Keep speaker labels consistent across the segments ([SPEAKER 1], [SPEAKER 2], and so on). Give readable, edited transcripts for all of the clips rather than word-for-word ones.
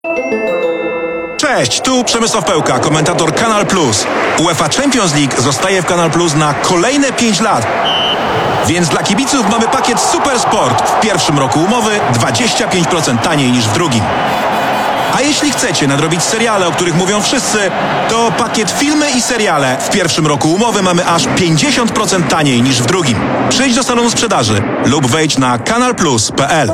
[SPEAKER 1] Cześć, tu Przemysław Pełka, komentator Kanal Plus. UEFA Champions League zostaje w Kanal Plus na kolejne 5 lat. Więc dla kibiców mamy pakiet Super Sport. W pierwszym roku umowy 25% taniej niż w drugim. A jeśli chcecie nadrobić seriale, o których mówią wszyscy, to pakiet filmy i seriale. W pierwszym roku umowy mamy aż 50% taniej niż w drugim. Przyjdź do salonu sprzedaży lub wejdź na kanalplus.pl.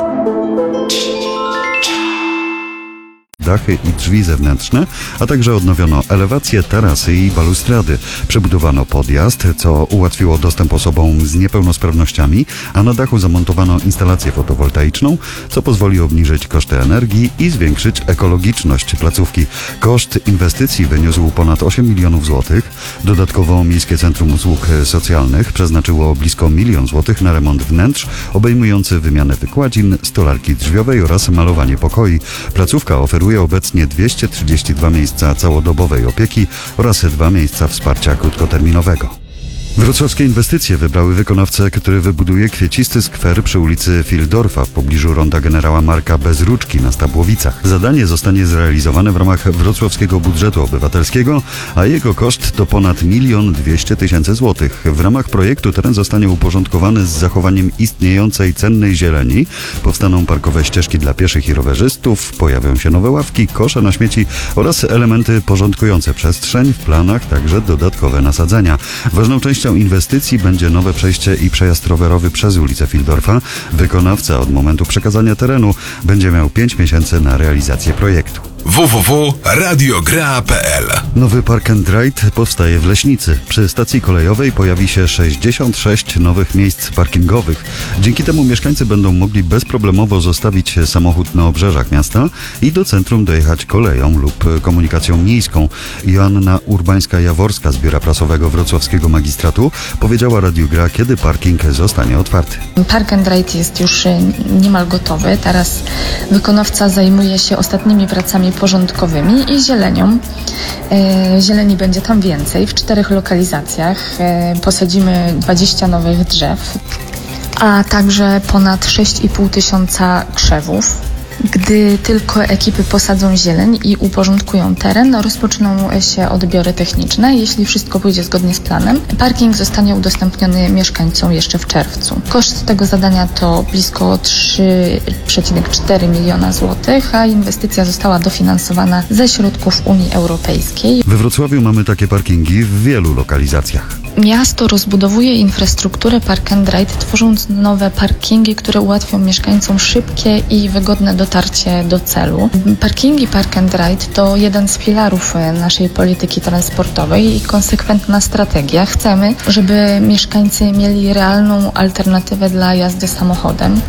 [SPEAKER 2] Dachy i drzwi zewnętrzne, a także odnowiono elewacje, tarasy i balustrady. Przebudowano podjazd, co ułatwiło dostęp osobom z niepełnosprawnościami, a na dachu zamontowano instalację fotowoltaiczną, co pozwoli obniżyć koszty energii i zwiększyć ekologiczność placówki. Koszt inwestycji wyniósł ponad 8 milionów złotych. Dodatkowo Miejskie Centrum Usług Socjalnych przeznaczyło blisko 1 milion złotych na remont wnętrz, obejmujący wymianę wykładzin, stolarki drzwiowej oraz malowanie pokoi. Placówka oferuje obecnie 232 miejsca całodobowej opieki oraz 2 miejsca wsparcia krótkoterminowego. Wrocławskie inwestycje wybrały wykonawcę, który wybuduje kwiecisty skwer przy ulicy Fieldorfa w pobliżu ronda generała Marka Bezruczki na Stabłowicach. Zadanie zostanie zrealizowane w ramach wrocławskiego budżetu obywatelskiego, a jego koszt to ponad 1 200 000 złotych. W ramach projektu teren zostanie uporządkowany z zachowaniem istniejącej cennej zieleni. Powstaną parkowe ścieżki dla pieszych i rowerzystów, pojawią się nowe ławki, kosze na śmieci oraz elementy porządkujące przestrzeń. W planach także dodatkowe nasadzenia. Ważną częścią inwestycji będzie nowe przejście i przejazd rowerowy przez ulicę Fieldorfa. Wykonawca od momentu przekazania terenu będzie miał 5 miesięcy na realizację projektu.
[SPEAKER 3] www.radiogra.pl.
[SPEAKER 2] Nowy Park and Ride powstaje w Leśnicy. Przy stacji kolejowej pojawi się 66 nowych miejsc parkingowych. Dzięki temu mieszkańcy będą mogli bezproblemowo zostawić samochód na obrzeżach miasta i do centrum dojechać koleją lub komunikacją miejską. Joanna Urbańska-Jaworska z Biura Prasowego Wrocławskiego Magistratu powiedziała Radiu Gra, kiedy parking zostanie otwarty.
[SPEAKER 4] Park and Ride jest już niemal gotowy. Teraz wykonawca zajmuje się ostatnimi pracami porządkowymi i zielenią. Zieleni będzie tam więcej, w 4 lokalizacjach. Posadzimy 20 nowych drzew, a także ponad 6,5 tysiąca krzewów. Gdy tylko ekipy posadzą zieleń i uporządkują teren, rozpoczną się odbiory techniczne. Jeśli wszystko pójdzie zgodnie z planem, parking zostanie udostępniony mieszkańcom jeszcze w czerwcu. Koszt tego zadania to blisko 3,4 miliona złotych, a inwestycja została dofinansowana ze środków Unii Europejskiej.
[SPEAKER 2] We Wrocławiu mamy takie parkingi w wielu lokalizacjach.
[SPEAKER 4] Miasto rozbudowuje infrastrukturę Park and Ride, tworząc nowe parkingi, które ułatwią mieszkańcom szybkie i wygodne dotarcie do celu. Parkingi Park and Ride to jeden z filarów naszej polityki transportowej i konsekwentna strategia. Chcemy, żeby mieszkańcy mieli realną alternatywę dla jazdy samochodem.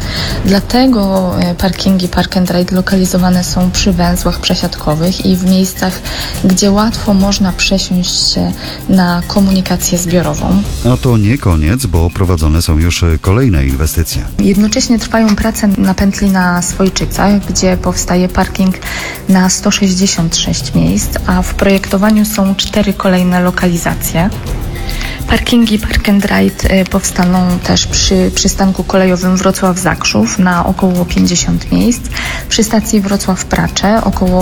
[SPEAKER 4] Dlatego parkingi Park and Ride lokalizowane są przy węzłach przesiadkowych i w miejscach, gdzie łatwo można przesiąść się na komunikację zbiorową.
[SPEAKER 2] A to nie koniec, bo prowadzone są już kolejne inwestycje.
[SPEAKER 4] Jednocześnie trwają prace na pętli na Swojczycach, gdzie powstaje parking na 166 miejsc, a w projektowaniu są 4 kolejne lokalizacje. Parkingi Park and Ride powstaną też przy przystanku kolejowym Wrocław-Zakrzów na około 50 miejsc, przy stacji Wrocław-Pracze około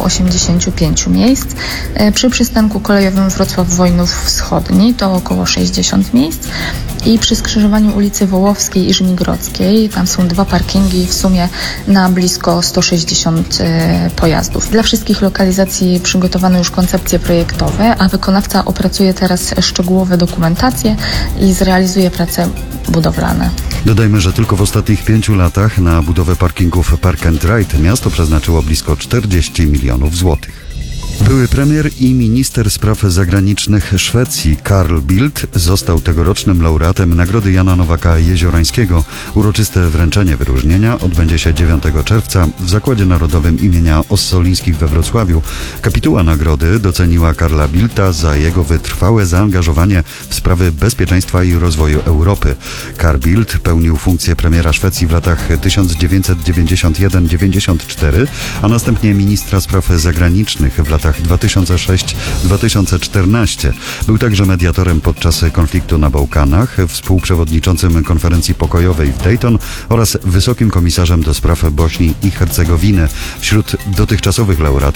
[SPEAKER 4] 85 miejsc, przy przystanku kolejowym Wrocław-Wojnów Wschodni to około 60 miejsc i przy skrzyżowaniu ulicy Wołowskiej i Żmigrodzkiej tam są 2 parkingi w sumie na blisko 160 pojazdów. Dla wszystkich lokalizacji przygotowano już koncepcje projektowe, a wykonawca opracuje teraz szczegółowe dokumentacje i zrealizuje prace budowlane.
[SPEAKER 2] Dodajmy, że tylko w ostatnich 5 latach na budowę parkingów Park and Ride miasto przeznaczyło blisko 40 milionów złotych. Były premier i minister spraw zagranicznych Szwecji Carl Bildt został tegorocznym laureatem Nagrody Jana Nowaka Jeziorańskiego. Uroczyste wręczenie wyróżnienia odbędzie się 9 czerwca w Zakładzie Narodowym imienia Ossolińskich we Wrocławiu. Kapituła nagrody doceniła Carla Bildta za jego wytrwałe zaangażowanie w sprawy bezpieczeństwa i rozwoju Europy. Carl Bildt pełnił funkcję premiera Szwecji w latach 1991-94, a następnie ministra spraw zagranicznych w latach latach 2006-2014. Był także mediatorem podczas konfliktu na Bałkanach, współprzewodniczącym konferencji pokojowej w Dayton oraz wysokim komisarzem do spraw Bośni i Hercegowiny. Wśród dotychczasowych laureatów